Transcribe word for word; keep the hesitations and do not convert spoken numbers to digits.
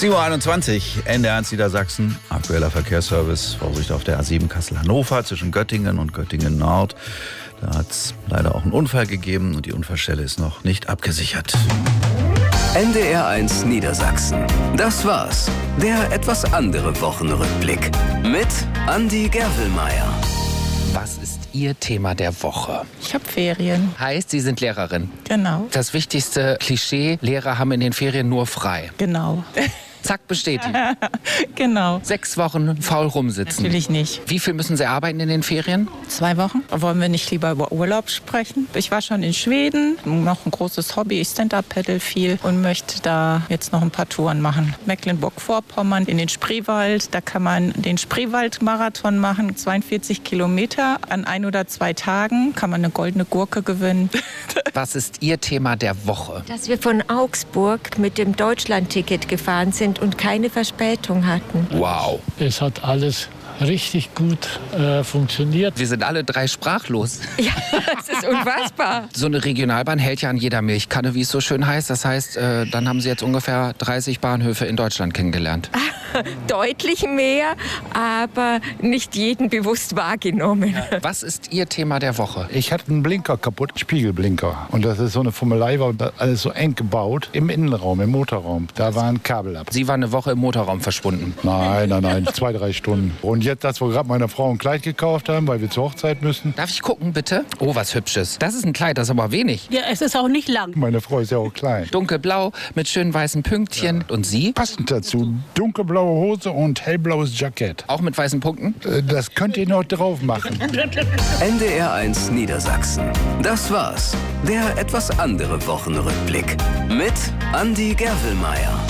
sieben Uhr einundzwanzig, N D R eins Niedersachsen, aktueller Verkehrsservice, Vorsicht auf der A sieben Kassel-Hannover zwischen Göttingen und Göttingen-Nord. Da hat es leider auch einen Unfall gegeben und die Unfallstelle ist noch nicht abgesichert. N D R eins Niedersachsen. Das war's. Der etwas andere Wochenrückblick mit Andi Gerwelmeier. Was ist Ihr Thema der Woche? Ich habe Ferien. Heißt, Sie sind Lehrerin. Genau. Das wichtigste Klischee, Lehrer haben in den Ferien nur frei. Genau. Zack, bestätigt. Genau. Sechs Wochen faul rumsitzen. Natürlich nicht. Wie viel müssen Sie arbeiten in den Ferien? Zwei Wochen. Wollen wir nicht lieber über Urlaub sprechen? Ich war schon in Schweden, noch ein großes Hobby. Ich Stand-Up-Paddle viel und möchte da jetzt noch ein paar Touren machen. Mecklenburg-Vorpommern in den Spreewald. Da kann man den Spreewald-Marathon machen. zweiundvierzig Kilometer an ein oder zwei Tagen. Kann man eine goldene Gurke gewinnen. Was ist Ihr Thema der Woche? Dass wir von Augsburg mit dem Deutschland-Ticket gefahren sind und keine Verspätung hatten. Wow. Es hat alles richtig gut äh, funktioniert. Wir sind alle drei sprachlos. Ja, das ist unfassbar. So eine Regionalbahn hält ja an jeder Milchkanne, wie es so schön heißt. Das heißt, äh, dann haben Sie jetzt ungefähr dreißig Bahnhöfe in Deutschland kennengelernt. Deutlich mehr, aber nicht jeden bewusst wahrgenommen. Was ist Ihr Thema der Woche? Ich hatte einen Blinker kaputt, Spiegelblinker. Und das ist so eine Fummelei, war alles so eng gebaut. Im Innenraum, im Motorraum. Da war ein Kabel ab. Sie waren eine Woche im Motorraum verschwunden. Nein, nein, nein, zwei, drei Stunden. Und jetzt, dass wir gerade meiner Frau ein Kleid gekauft haben, weil wir zur Hochzeit müssen. Darf ich gucken, bitte? Oh, was Hübsches. Das ist ein Kleid, das ist aber wenig. Ja, es ist auch nicht lang. Meine Frau ist ja auch klein. Dunkelblau mit schönen weißen Pünktchen. Ja. Und Sie? Passend dazu, dunkelblaue Hose und hellblaues Jackett. Auch mit weißen Punkten? Das könnt ihr noch drauf machen. N D R eins Niedersachsen. Das war's. Der etwas andere Wochenrückblick mit Andi Gerwelmeier.